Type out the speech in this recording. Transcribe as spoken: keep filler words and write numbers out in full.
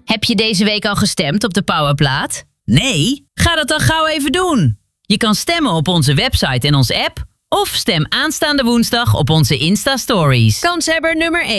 Heb je deze week al gestemd op de Powerplaat? Nee? Ga dat dan gauw even doen. Je kan stemmen op onze website en onze app of stem aanstaande woensdag op onze Insta-stories. Kanshebber nummer één.